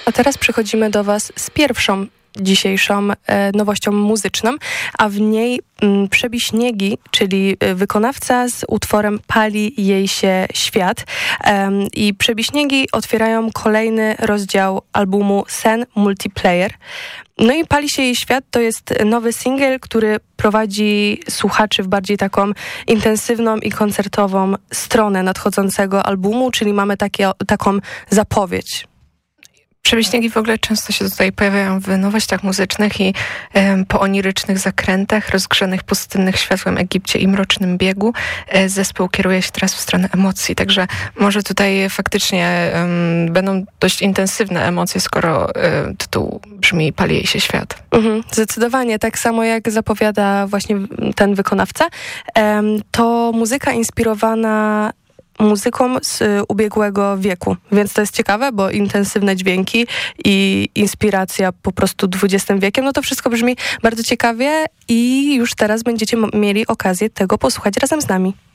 A teraz przechodzimy do Was z pierwszą dzisiejszą nowością muzyczną, a w niej Przebiśniegi, czyli wykonawca z utworem Pali jej się świat. I Przebiśniegi otwierają kolejny rozdział albumu Sen Multiplayer. No i Pali się jej świat to jest nowy singiel, który prowadzi słuchaczy w bardziej taką intensywną i koncertową stronę nadchodzącego albumu, czyli mamy taką zapowiedź. Przebiśniegi w ogóle często się tutaj pojawiają w nowościach muzycznych i po onirycznych zakrętach, rozgrzanych pustynnych światłem Egipcie i mrocznym biegu zespół kieruje się teraz w stronę emocji, także może tutaj faktycznie będą dość intensywne emocje, skoro tytuł brzmi Pali jej się świat. Zdecydowanie, tak samo jak zapowiada właśnie ten wykonawca. To muzyka inspirowana muzyką z ubiegłego wieku. Więc to jest ciekawe, bo intensywne dźwięki i inspiracja po prostu XX wiekiem, no to wszystko brzmi bardzo ciekawie i już teraz będziecie mieli okazję tego posłuchać razem z nami.